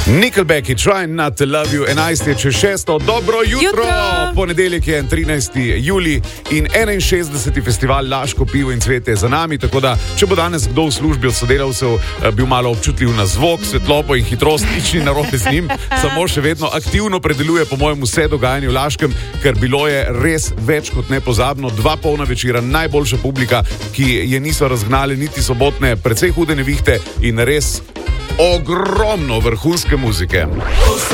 Nickelback, Trying Not to Love You, 11 je čez 6. Dobro jutro! Ponedeljek je 13. julij in 61. festival Laško pivo in cvete je za nami, tako da, če bo danes kdo v službi od sodelavcev bil malo občutljiv na zvok, svetlobo in hitrost, nič ni narobe z njim, samo še vedno aktivno predeluje po mojem vse dogajanje v Laškem, ker bilo je res več kot nepozabno, 2 polna večera, najboljša publika, ki je niso razgnali niti sobotne, precej hude nevihte in res ogromno vrhunske muzike.